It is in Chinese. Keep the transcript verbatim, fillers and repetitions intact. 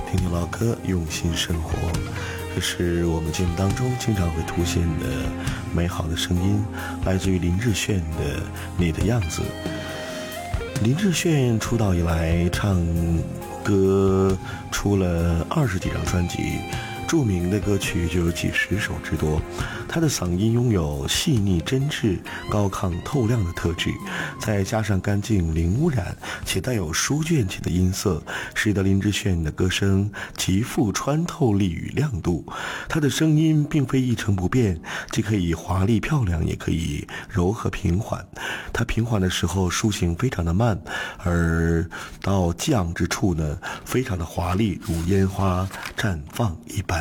听听老歌，用心生活。这是我们节目当中经常会出现的美好的声音，来自于林志炫的《你的样子》。林志炫出道以来，唱歌出了二十几张专辑，著名的歌曲就有几十首之多。他的嗓音拥有细腻真挚、高亢透亮的特质，再加上干净零污染且带有书卷气的音色，使得林志炫的歌声极富穿透力与亮度。他的声音并非一成不变，既可以华丽漂亮，也可以柔和平缓。他平缓的时候抒情非常的慢，而到降之处呢，非常的华丽，如烟花绽放一般。